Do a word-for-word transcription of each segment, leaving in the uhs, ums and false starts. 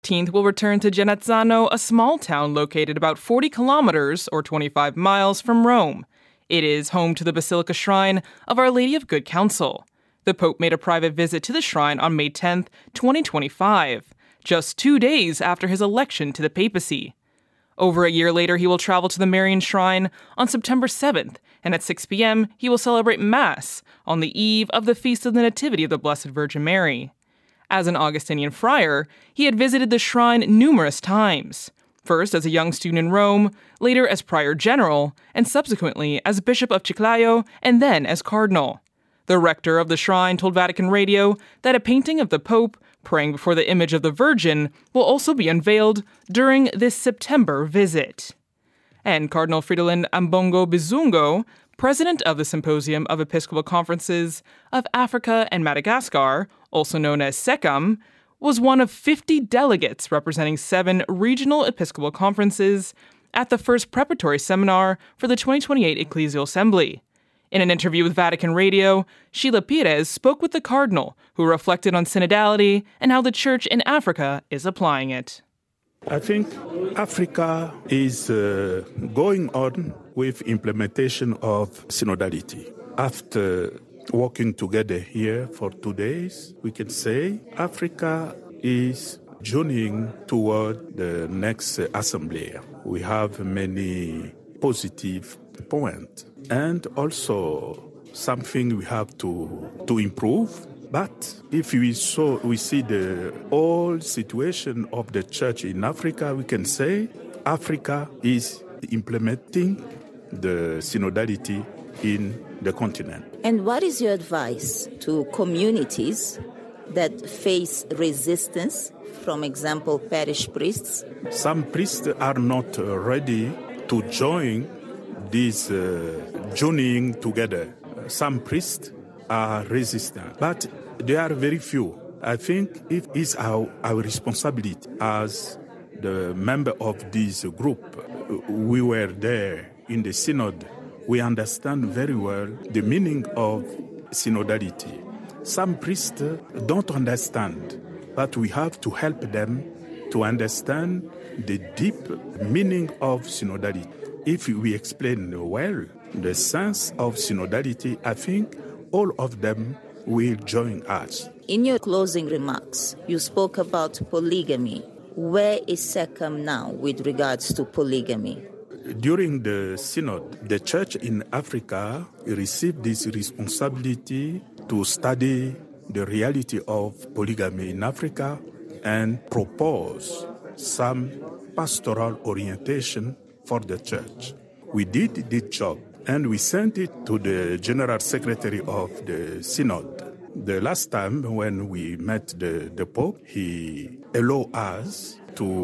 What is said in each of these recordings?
fifteenth will return to Genazzano, a small town located about forty kilometers or twenty-five miles from Rome. It is home to the Basilica Shrine of Our Lady of Good Counsel. The Pope made a private visit to the shrine on May tenth, twenty twenty-five, just two days after his election to the papacy. Over a year later, he will travel to the Marian Shrine on September seventh, and at six p.m. he will celebrate Mass on the eve of the Feast of the Nativity of the Blessed Virgin Mary. As an Augustinian friar, he had visited the shrine numerous times, first as a young student in Rome, later as prior general, and subsequently as Bishop of Chiclayo and then as cardinal. The rector of the shrine told Vatican Radio that a painting of the Pope praying before the image of the Virgin will also be unveiled during this September visit. And Cardinal Fridolin Ambongo Bizungo, president of the Symposium of Episcopal Conferences of Africa and Madagascar, also known as SECAM, was one of fifty delegates representing seven regional Episcopal conferences at the first preparatory seminar for the twenty twenty-eight Ecclesial Assembly. In an interview with Vatican Radio, Sheila Pires spoke with the cardinal, who reflected on synodality and how the Church in Africa is applying it. I think Africa is uh, going on with implementation of synodality. After working together here for two days, we can say Africa is journeying toward the next assembly. We have many positive points and also something we have to, to improve. But if we saw, we see the whole situation of the church in Africa, we can say Africa is implementing the synodality in the continent. And what is your advice to communities that face resistance, from example, parish priests? Some priests are not ready to join this uh, journeying together. Some priests are resistant, but they are very few. I think it is our, our responsibility as the member of this group. We were there in the synod. We understand very well the meaning of synodality. Some priests don't understand, but we have to help them to understand the deep meaning of synodality. If we explain well the sense of synodality, I think all of them will join us. In your closing remarks, you spoke about polygamy. Where is SECAM now with regards to polygamy? During the synod, the church in Africa received this responsibility to study the reality of polygamy in Africa and propose some pastoral orientation for the church. We did this job and we sent it to the General Secretary of the Synod. The last time when we met the, the Pope, he allowed us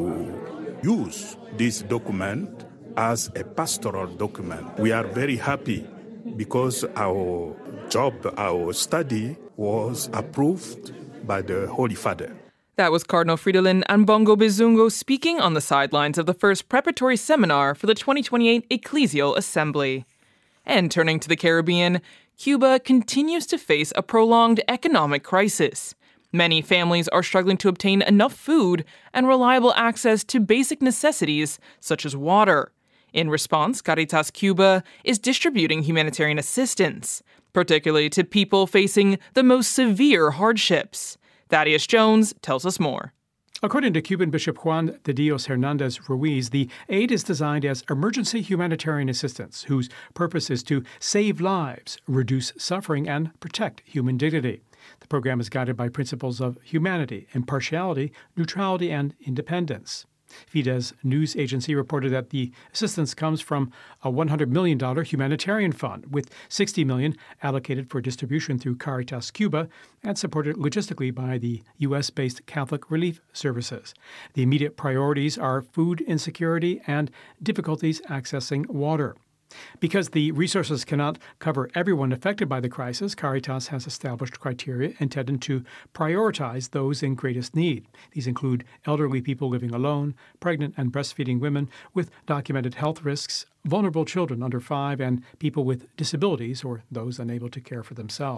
to use this document as a pastoral document. We are very happy because our job, our study was approved by the Holy Father. That was Cardinal Fridolin Ambongo Bizungo speaking on the sidelines of the first preparatory seminar for the twenty twenty-eight Ecclesial Assembly. And turning to the Caribbean, Cuba continues to face a prolonged economic crisis. Many families are struggling to obtain enough food and reliable access to basic necessities such as water. In response, Caritas Cuba is distributing humanitarian assistance, particularly to people facing the most severe hardships. Thaddeus Jones tells us more. According to Cuban Bishop Juan de Dios Hernandez Ruiz, the aid is designed as emergency humanitarian assistance, whose purpose is to save lives, reduce suffering, and protect human dignity. The program is guided by principles of humanity, impartiality, neutrality, and independence. Fides news agency reported that the assistance comes from a one hundred million dollars humanitarian fund, with sixty million dollars allocated for distribution through Caritas Cuba and supported logistically by the U S-based Catholic Relief Services. The immediate priorities are food insecurity and difficulties accessing water. Because the resources cannot cover everyone affected by the crisis, Caritas has established criteria intended to prioritize those in greatest need. These include elderly people living alone, pregnant and breastfeeding women with documented health risks, vulnerable children under five, and people with disabilities or those unable to care for themselves.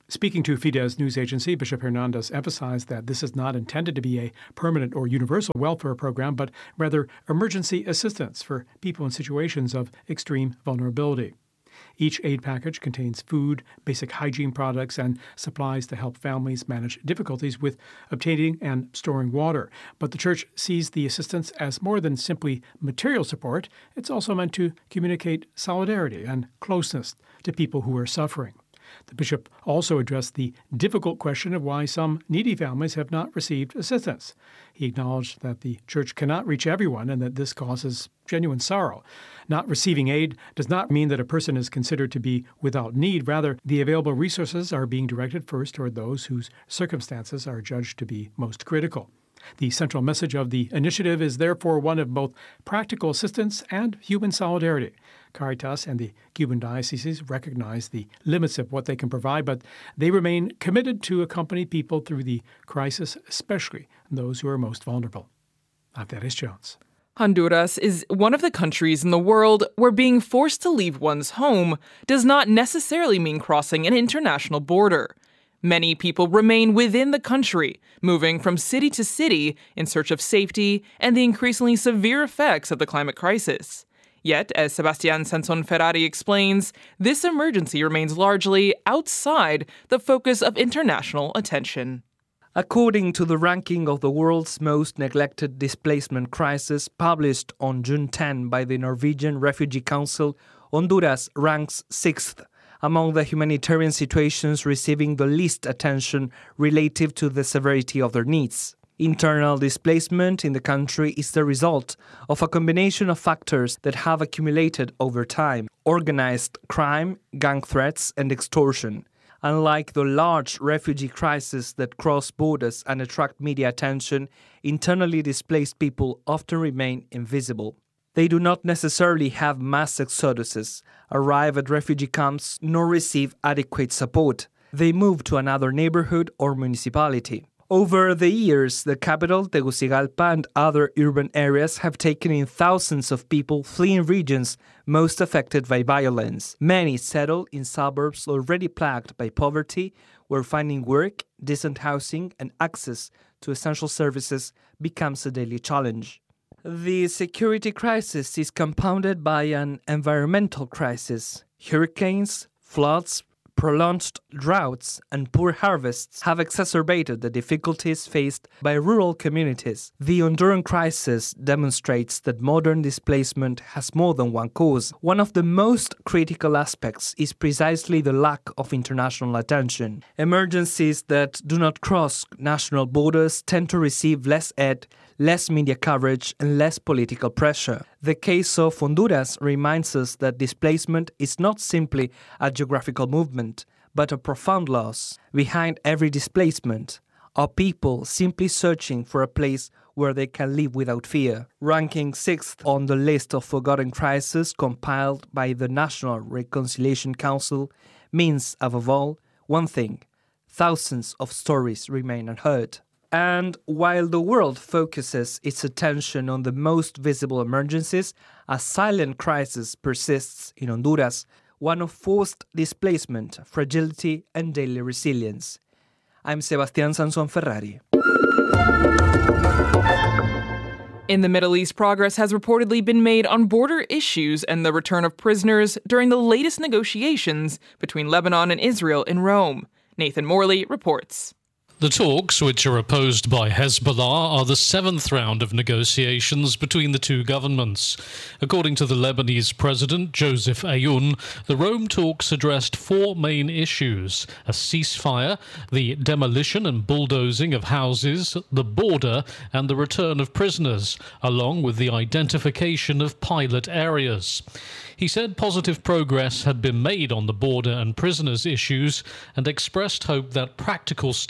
Speaking to Fides news agency, Bishop Hernandez emphasized that this is not intended to be a permanent or universal welfare program, but rather emergency assistance for people in situations of extreme vulnerability. Each aid package contains food, basic hygiene products, and supplies to help families manage difficulties with obtaining and storing water. But the Church sees the assistance as more than simply material support. It's also meant to communicate solidarity and closeness to people who are suffering. The bishop also addressed the difficult question of why some needy families have not received assistance. He acknowledged that the Church cannot reach everyone and that this causes genuine sorrow. Not receiving aid does not mean that a person is considered to be without need. Rather, the available resources are being directed first toward those whose circumstances are judged to be most critical. The central message of the initiative is therefore one of both practical assistance and human solidarity. Caritas and the Cuban dioceses recognize the limits of what they can provide, but they remain committed to accompany people through the crisis, especially those who are most vulnerable. I'm Dennis Jones. Honduras is one of the countries in the world where being forced to leave one's home does not necessarily mean crossing an international border. Many people remain within the country, moving from city to city in search of safety and the increasingly severe effects of the climate crisis. Yet, as Sebastián Sansón Ferrari explains, this emergency remains largely outside the focus of international attention. According to the ranking of the world's most neglected displacement crisis published on June tenth by the Norwegian Refugee Council, Honduras ranks sixth among the humanitarian situations receiving the least attention relative to the severity of their needs. Internal displacement in the country is the result of a combination of factors that have accumulated over time: organized crime, gang threats, and extortion. Unlike the large refugee crisis that cross borders and attract media attention, internally displaced people often remain invisible. They do not necessarily have mass exoduses, arrive at refugee camps, nor receive adequate support. They move to another neighborhood or municipality. Over the years, the capital, Tegucigalpa, and other urban areas have taken in thousands of people fleeing regions most affected by violence. Many settle in suburbs already plagued by poverty, where finding work, decent housing, and access to essential services becomes a daily challenge. The security crisis is compounded by an environmental crisis. Hurricanes, floods, prolonged droughts, and poor harvests have exacerbated the difficulties faced by rural communities. The Honduran crisis demonstrates that modern displacement has more than one cause. One of the most critical aspects is precisely the lack of international attention. Emergencies that do not cross national borders tend to receive less aid, less media coverage, and less political pressure. The case of Honduras reminds us that displacement is not simply a geographical movement, but a profound loss. Behind every displacement are people simply searching for a place where they can live without fear. Ranking sixth on the list of forgotten crises compiled by the National Reconciliation Council means, above all, one thing: thousands of stories remain unheard. And while the world focuses its attention on the most visible emergencies, a silent crisis persists in Honduras, one of forced displacement, fragility, and daily resilience. I'm Sebastián Sansón Ferrari. In the Middle East, progress has reportedly been made on border issues and the return of prisoners during the latest negotiations between Lebanon and Israel in Rome. Nathan Morley reports. The talks, which are opposed by Hezbollah, are the seventh round of negotiations between the two governments. According to the Lebanese president, Joseph Aoun, the Rome talks addressed four main issues: a ceasefire, the demolition and bulldozing of houses, the border, and the return of prisoners, along with the identification of pilot areas. He said positive progress had been made on the border and prisoners issues and expressed hope that practical steps would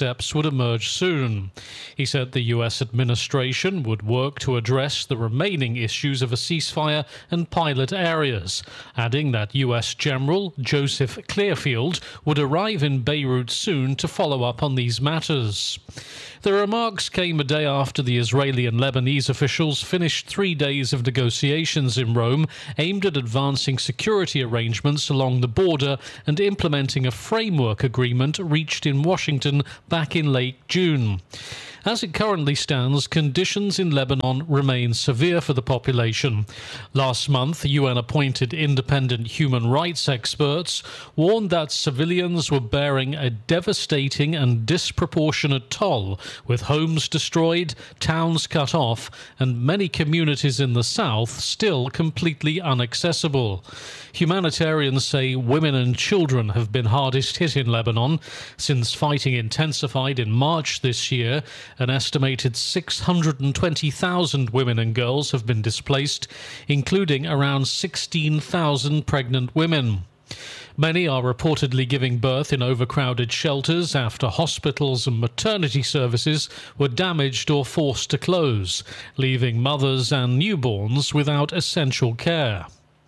would emerge soon. He said the U S administration would work to address the remaining issues of a ceasefire and pilot areas, adding that U S General Joseph Clearfield would arrive in Beirut soon to follow up on these matters. The remarks came a day after the Israeli and Lebanese officials finished three days of negotiations in Rome aimed at advancing security arrangements along the border and implementing a framework agreement reached in Washington back in late June. As it currently stands, conditions in Lebanon remain severe for the population. Last month, U N-appointed independent human rights experts warned that civilians were bearing a devastating and disproportionate toll, with homes destroyed, towns cut off, and many communities in the south still completely inaccessible. Humanitarians say women and children have been hardest hit in Lebanon. Since fighting intensified in March this year, an estimated six hundred twenty thousand women and girls have been displaced, including around sixteen thousand pregnant women. Many are reportedly giving birth in overcrowded shelters after hospitals and maternity services were damaged or forced to close, leaving mothers and newborns without essential care.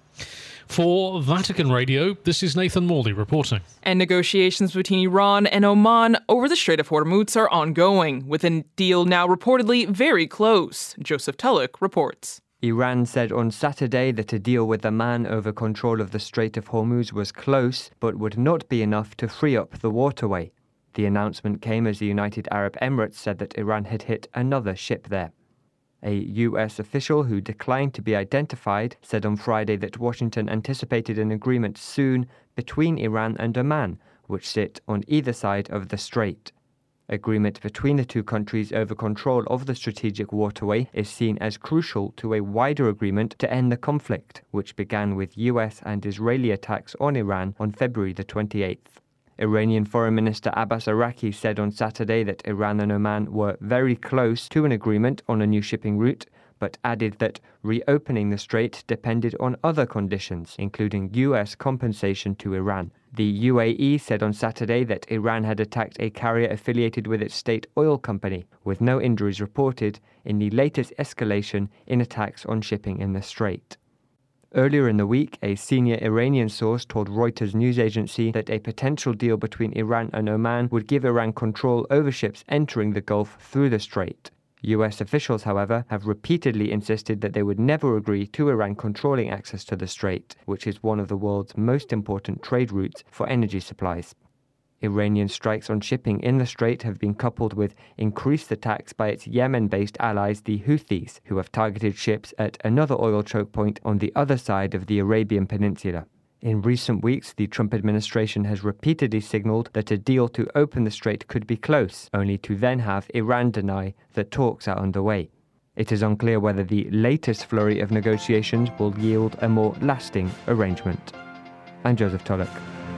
For Vatican Radio, this is Nathan Morley reporting. And negotiations between Iran and Oman over the Strait of Hormuz are ongoing, with a deal now reportedly very close. Joseph Tulloch reports. Iran said on Saturday that a deal with Oman over control of the Strait of Hormuz was close, but would not be enough to free up the waterway. The announcement came as the United Arab Emirates said that Iran had hit another ship there. A U S official who declined to be identified said on Friday that Washington anticipated an agreement soon between Iran and Oman, which sit on either side of the strait. Agreement between the two countries over control of the strategic waterway is seen as crucial to a wider agreement to end the conflict, which began with U S and Israeli attacks on Iran on February the twenty-eighth. Iranian Foreign Minister Abbas Araki said on Saturday that Iran and Oman were very close to an agreement on a new shipping route, but added that reopening the strait depended on other conditions, including U S compensation to Iran. The U A E said on Saturday that Iran had attacked a carrier affiliated with its state oil company, with no injuries reported in the latest escalation in attacks on shipping in the strait. Earlier in the week, a senior Iranian source told Reuters news agency that a potential deal between Iran and Oman would give Iran control over ships entering the Gulf through the strait. U S officials, however, have repeatedly insisted that they would never agree to Iran controlling access to the strait, which is one of the world's most important trade routes for energy supplies. Iranian strikes on shipping in the strait have been coupled with increased attacks by its Yemen-based allies, the Houthis, who have targeted ships at another oil choke point on the other side of the Arabian Peninsula. In recent weeks, the Trump administration has repeatedly signaled that a deal to open the strait could be close, only to then have Iran deny that talks are underway. It is unclear whether the latest flurry of negotiations will yield a more lasting arrangement. I'm Joseph Tulloch.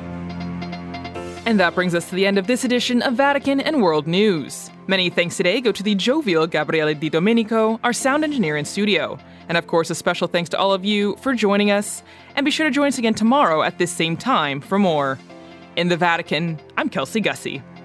And that brings us to the end of this edition of Vatican and World News. Many thanks today go to the jovial Gabriele Di Domenico, our sound engineer in studio. And of course, a special thanks to all of you for joining us. And be sure to join us again tomorrow at this same time for more. In the Vatican, I'm Kelsey Gussie.